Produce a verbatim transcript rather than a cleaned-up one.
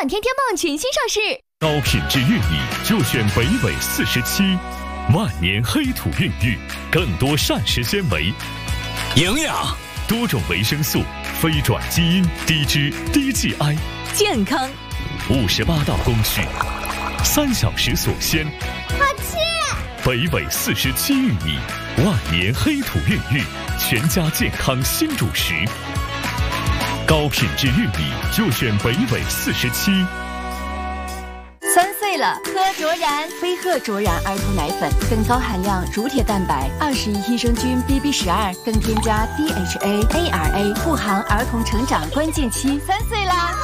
天天棒全新上市， 高品质玉米就选北纬四十七，万年黑土孕育，更多膳食纤维、 营养、 多种维生素、非转基因、低脂、低 G I， 健康， 五十八道工序，三小时锁鲜， 好吃！ 北纬四十七玉米，万年黑土孕育，全家健康新主食。高品质玉米就选北纬四十七。 三岁了，喝卓然飞鹤卓然儿童奶粉，更高含量乳铁蛋白，二十一益生菌 B B 十二，更添加 D H A A R A， 护航儿童成长关键期。三岁啦！